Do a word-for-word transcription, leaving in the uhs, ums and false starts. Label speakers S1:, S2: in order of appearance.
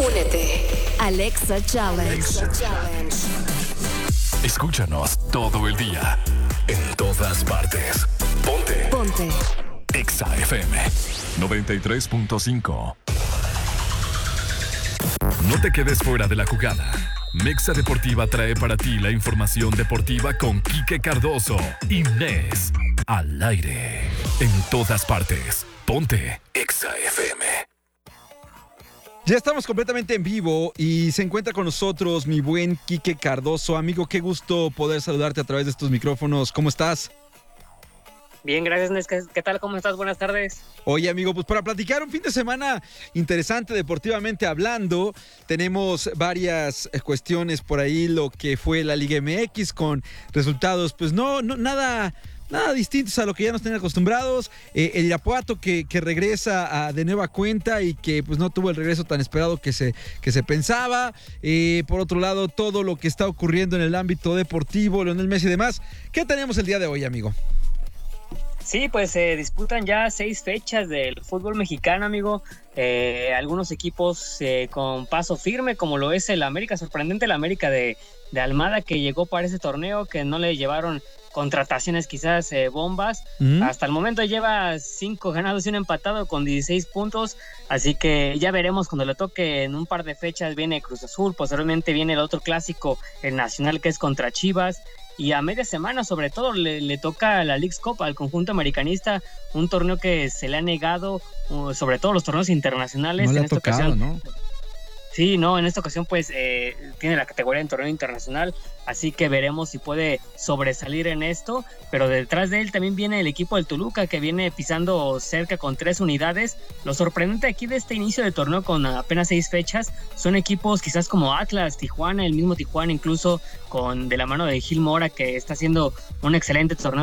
S1: Únete. Alexa Challenge. Alexa Challenge.
S2: Escúchanos todo el día, en todas partes. Ponte.
S1: Ponte.
S2: Exa F M noventa y tres punto cinco. No te quedes fuera de la jugada. Mexa Deportiva trae para ti la información deportiva con Quique Cardoso y Nes al aire. En todas partes. Ponte Exa F M.
S3: Ya estamos completamente en vivo y se encuentra con nosotros mi buen Quique Cardoso. Amigo, qué gusto poder saludarte a través de estos micrófonos. ¿Cómo estás?
S4: Bien, gracias, Nes. ¿Qué tal? ¿Cómo estás? Buenas tardes.
S3: Oye, amigo, pues para platicar un fin de semana interesante deportivamente hablando, tenemos varias cuestiones por ahí, lo que fue la Liga M X con resultados, pues no, no nada... Nada distintos a lo que ya nos tenían acostumbrados. Eh, el Irapuato que, que regresa a, de nueva cuenta y que pues no tuvo el regreso tan esperado que se, que se pensaba. Eh, por otro lado, todo lo que está ocurriendo en el ámbito deportivo, Lionel Messi y demás. ¿Qué tenemos el día de hoy, amigo?
S4: Sí, pues se eh, disputan ya seis fechas del fútbol mexicano, amigo. Eh, algunos equipos eh, con paso firme, como lo es el América, sorprendente el América de, de Almada, que llegó para ese torneo, que no le llevaron contrataciones quizás eh, bombas. Mm. Hasta el momento lleva cinco ganados y un empatado con dieciséis puntos, así que ya veremos cuando le toque en un par de fechas. Viene Cruz Azul, posteriormente viene el otro clásico, el nacional, que es contra Chivas. Y a media semana, sobre todo, le, le toca a la Leagues Cup, al conjunto americanista, un torneo que se le ha negado, uh, sobre todo los torneos internacionales.
S3: No le
S4: en
S3: ha
S4: esta
S3: tocado,
S4: ocasión,
S3: ¿no?
S4: Sí, no, en esta ocasión pues eh, tiene la categoría en torneo internacional, así que veremos si puede sobresalir en esto, pero detrás de él también viene el equipo del Toluca, que viene pisando cerca con tres unidades. Lo sorprendente aquí de este inicio de torneo con apenas seis fechas son equipos quizás como Atlas, Tijuana, el mismo Tijuana, incluso con de la mano de Gil Mora, que está haciendo un excelente torneo